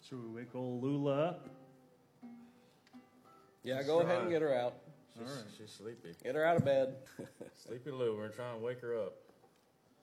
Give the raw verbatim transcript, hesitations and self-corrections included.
Should we wake old Lula up? Yeah, go ahead and get her out. She's, All right. she's sleepy. Get her out of bed. Sleepy Lou, we're trying to wake her up.